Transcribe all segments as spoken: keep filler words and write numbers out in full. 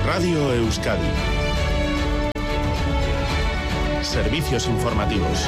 Radio Euskadi. Servicios informativos.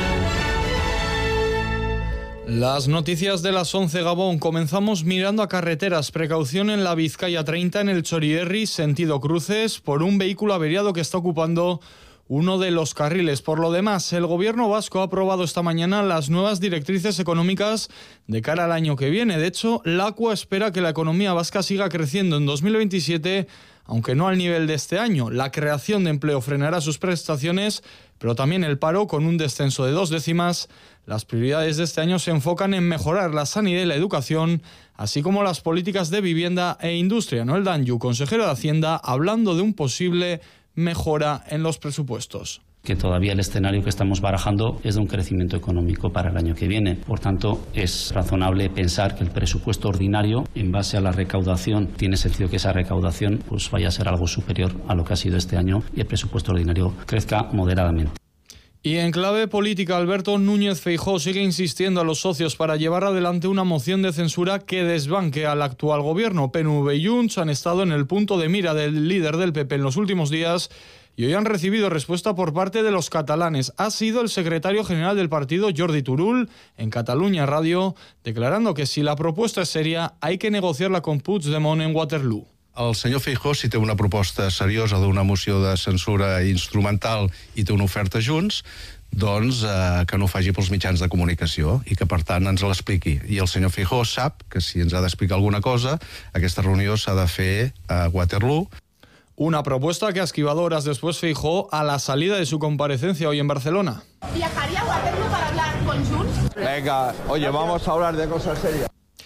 Las noticias de las once, Gabón. Comenzamos mirando a carreteras. Precaución en la Vizcaya treinta en el Txorierri, sentido cruces, por un vehículo averiado que está ocupando uno de los carriles. Por lo demás, el gobierno vasco ha aprobado esta mañana las nuevas directrices económicas de cara al año que viene. De hecho, Lacua espera que la economía vasca siga creciendo en dos mil veintisiete, aunque no al nivel de este año. La creación de empleo frenará sus prestaciones, pero también el paro, con un descenso de dos décimas. Las prioridades de este año se enfocan en mejorar la sanidad y la educación, así como las políticas de vivienda e industria. Noel Danyu, consejero de Hacienda, hablando de un posible mejora en los presupuestos. Que todavía el escenario que estamos barajando es de un crecimiento económico para el año que viene. Por tanto, es razonable pensar que el presupuesto ordinario, en base a la recaudación, tiene sentido que esa recaudación pues vaya a ser algo superior a lo que ha sido este año y el presupuesto ordinario crezca moderadamente. Y en clave política, Alberto Núñez Feijóo sigue insistiendo a los socios para llevar adelante una moción de censura que desbanque al actual gobierno. P N V y Junts han estado en el punto de mira del líder del P P en los últimos días y hoy han recibido respuesta por parte de los catalanes. Ha sido el secretario general del partido, Jordi Turull, en Catalunya Radio, declarando que si la propuesta es seria, hay que negociarla con Puigdemont en Waterloo. El senyor Feijóo, si té una proposta seriosa d'una moció de censura instrumental i té una oferta junts, doncs eh, que no ho faci pels mitjans de comunicació i que, per tant, ens l'expliqui. I el senyor Feijóo sap que si ens ha d'explicar alguna cosa, aquesta reunió s'ha de fer a Waterloo. Una propuesta que ha esquivado horas después Feijóo a la salida de su comparecencia hoy en Barcelona. ¿Viajaría a Waterloo para hablar con Junts? Venga, oye, vamos a hablar de cosas serias.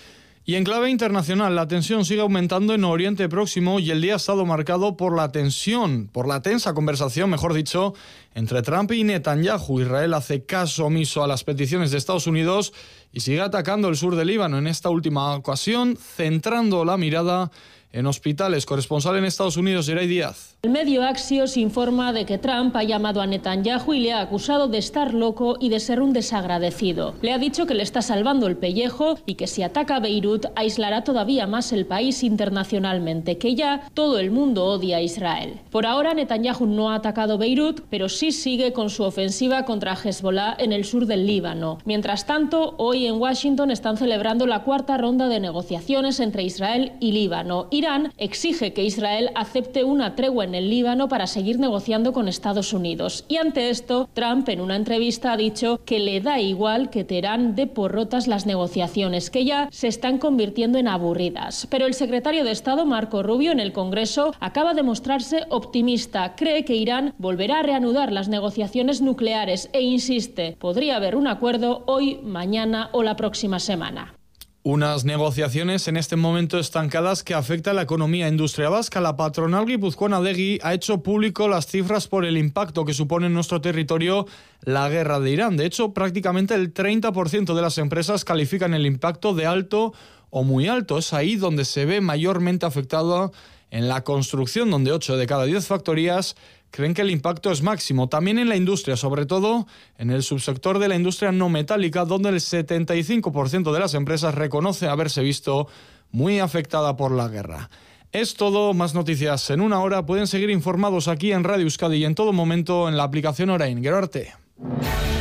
Y en clave internacional, la tensión sigue aumentando en Oriente Próximo y el día ha estado marcado por la tensión, por la tensa conversación, mejor dicho, entre Trump y Netanyahu. Israel hace caso omiso a las peticiones de Estados Unidos y sigue atacando el sur del Líbano, en esta última ocasión centrando la mirada en hospitales. Corresponsal en Estados Unidos, Geray Díaz. El medio Axios informa de que Trump ha llamado a Netanyahu y le ha acusado de estar loco y de ser un desagradecido. Le ha dicho que le está salvando el pellejo y que si ataca Beirut aislará todavía más el país internacionalmente, que ya todo el mundo odia a Israel. Por ahora Netanyahu no ha atacado Beirut, pero sí sigue con su ofensiva contra Hezbollah en el sur del Líbano. Mientras tanto, hoy en Washington están celebrando la cuarta ronda de negociaciones entre Israel y Líbano. Irán exige que Israel acepte una tregua en el Líbano para seguir negociando con Estados Unidos. Y ante esto, Trump en una entrevista ha dicho que le da igual que Teherán dé por rotas las negociaciones, que ya se están convirtiendo en aburridas. Pero el secretario de Estado, Marco Rubio, en el Congreso acaba de mostrarse optimista. Cree que Irán volverá a reanudar las negociaciones nucleares e insiste, podría haber un acuerdo hoy, mañana o la próxima semana. Unas negociaciones en este momento estancadas que afectan a la economía e industria vasca. La patronal guipuzcoana Adegi ha hecho público las cifras por el impacto que supone en nuestro territorio la guerra de Irán. De hecho, prácticamente el treinta por ciento de las empresas califican el impacto de alto o muy alto. Es ahí donde se ve mayormente afectado en la construcción, donde ocho de cada diez factorías creen que el impacto es máximo. También en la industria, sobre todo en el subsector de la industria no metálica, donde el setenta y cinco por ciento de las empresas reconoce haberse visto muy afectada por la guerra. Es todo, más noticias en una hora. Pueden seguir informados aquí en Radio Euskadi y en todo momento en la aplicación Orain. Gero arte.